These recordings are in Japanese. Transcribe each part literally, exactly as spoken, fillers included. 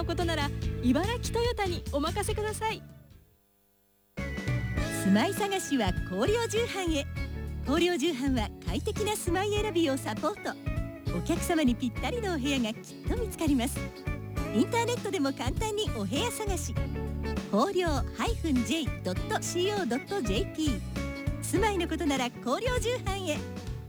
ことなら茨城トヨタにお任せください。 住まい探しは光陵重版へ。光陵重版は快適な住まい選びをサポート。お客様にぴったりのお部屋がきっと見つかります。インターネットでも簡単にお部屋探し。光陵 ジェイドットコードットジェーピー 住まいのことなら光陵重版へ。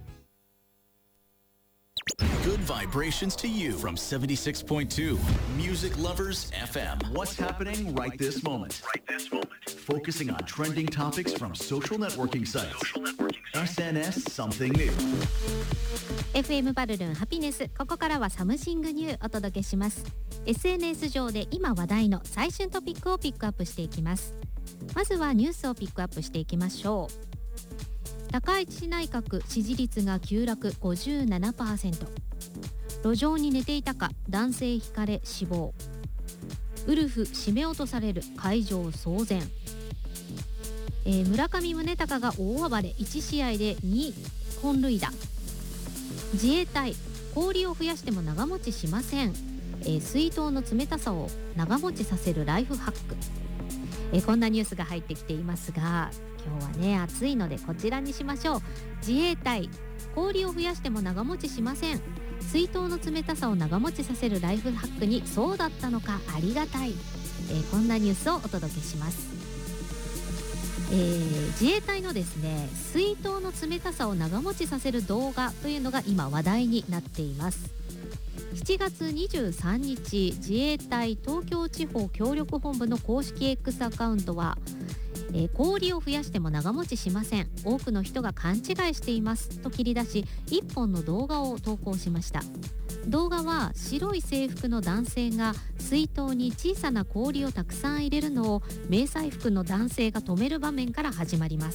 Good vibrations to you from seventy-six point two Music Lovers エフエム. What's happening right this moment? Right this moment. Focusing on trending topics from social networking sites.エスエヌエスSomething New. エフエム バルルンハピネス。ここからはサムシングニューお届けします。エスエヌエス 上で今話題の最新トピックをピックアップしていきます。まずはニュースをピックアップしていきましょう。高市内閣支持率が急落 ごじゅうななパーセント。路上に寝ていたか男性ひかれ死亡。ウルフ締め落とされる会場騒然。えー、村上宗隆が大暴れいち試合でに本塁打。自衛隊氷を増やしても長持ちしません。えー、水筒の冷たさを長持ちさせるライフハック。えー、こんなニュースが入ってきていますが、今日はね暑いのでこちらにしましょう。自衛隊氷を増やしても長持ちしません。水筒の冷たさを長持ちさせるライフハックにそうだったのかありがたい。えー、こんなニュースをお届けします。えー、自衛隊のですね水筒の冷たさを長持ちさせる動画というのが今話題になっています。しちがつにじゅうさんにち自衛隊東京地方協力本部の公式 X アカウントは、えー、氷を増やしても長持ちしません。多くの人が勘違いしていますと切り出しいっぽんの動画を投稿しました。動画は白い制服の男性が水筒に小さな氷をたくさん入れるのを迷彩服の男性が止める場面から始まります。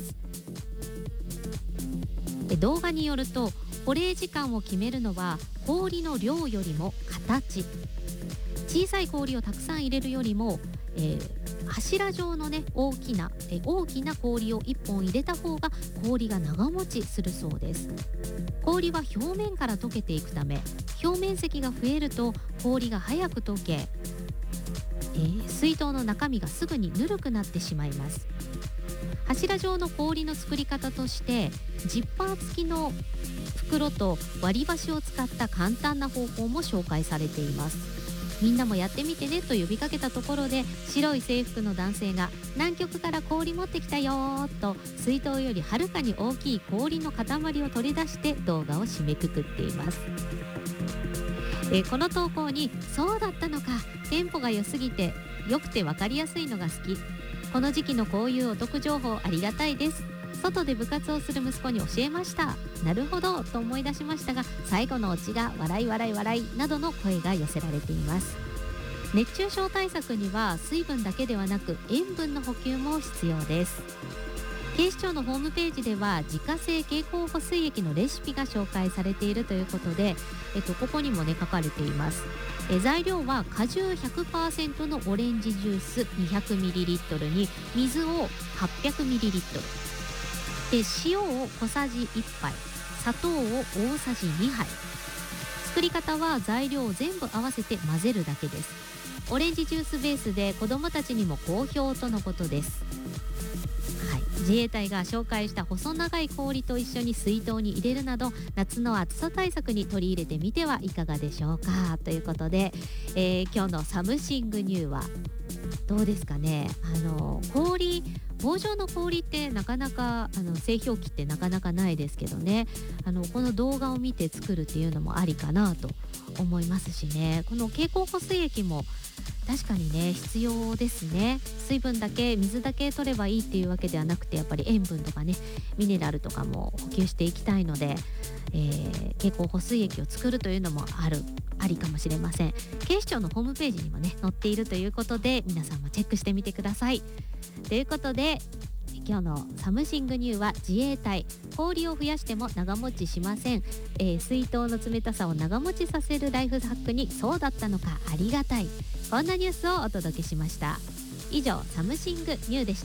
動画によると保冷時間を決めるのは氷の量よりも形。小さい氷をたくさん入れるよりも、えー、柱状のね大きな、えー、大きな氷をいっぽん入れた方が氷が長持ちするそうです。氷は表面から溶けていくため表面積が増えると氷が早く溶け、えー、水筒の中身がすぐにぬるくなってしまいます。柱状の氷の作り方としてジッパー付きの袋と割り箸を使った簡単な方法も紹介されています。みんなもやってみてねと呼びかけたところで白い制服の男性が南極から氷持ってきたよと水筒よりはるかに大きい氷の塊を取り出して動画を締めくくっています。えー、この投稿にそうだったのかテンポが良すぎて良くて分かりやすいのが好き。この時期のこういうお得情報ありがたいです。外で部活をする息子に教えました。なるほどと思い出しましたが最後のオチが笑い笑い笑いなどの声が寄せられています。熱中症対策には水分だけではなく塩分の補給も必要です。警視庁のホームページでは自家製経口補水液のレシピが紹介されているということで、えっと、ここにもね書かれています。え材料は果汁 ひゃくパーセント のオレンジジュース にひゃくミリリットル に水を はっぴゃくミリリットルで塩を小さじいっぱい、砂糖を大さじにはい。作り方は材料を全部合わせて混ぜるだけです。オレンジジュースベースで子どもたちにも好評とのことです。はい、自衛隊が紹介した細長い氷と一緒に水筒に入れるなど夏の暑さ対策に取り入れてみてはいかがでしょうかということで、えー、今日のサムシングニューはどうですかね。あの氷棒状の氷ってなかなかあの製氷機ってなかなかないですけどね、あのこの動画を見て作るっていうのもありかなと思いますしね。この経口補水液も確かにね必要ですね。水分だけ水だけ取ればいいっていうわけではなくてやっぱり塩分とかねミネラルとかも補給していきたいので、えー、経口補水液を作るというのもあるありかもしれません。警視庁のホームページにもね載っているということで皆さんもチェックしてみてください。ということで今日のサムシングニューは自衛隊氷を増やしても長持ちしません、えー、水筒の冷たさを長持ちさせるライフハックにそうだったのかありがたい。こんなニュースをお届けしました。以上サムシングニューでした。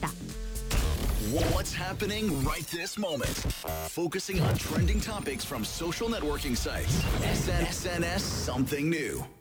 What's happening right this moment? Focusing on trending topics from social networking sites. エスエヌエス Something New.